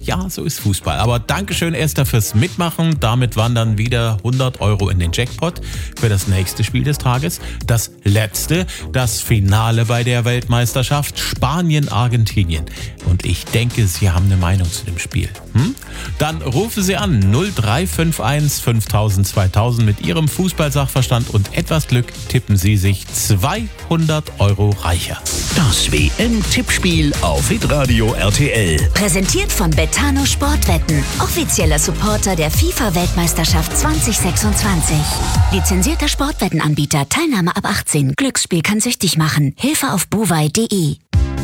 Ja, so ist Fußball. Aber Dankeschön, Esther, fürs Mitmachen. Damit wandern wieder 100 Euro in den Jackpot für das nächste Spiel des Tages. Das letzte, das Finale bei der Weltmeisterschaft Spanien-Argentinien. Und ich denke, Sie haben eine Meinung zu dem Spiel. Dann rufen Sie an 0351 5000 2000 mit Ihrem Fußballsachverstand und etwas Glück tippen Sie sich 200 Euro reicher. Das WM-Tippspiel auf Hitradio RTL. Präsentiert von Betano Sportwetten, offizieller Supporter der FIFA-Weltmeisterschaft 2026. Lizenzierter Sportwettenanbieter, Teilnahme ab 18. Glücksspiel kann süchtig machen. Hilfe auf buwei.de.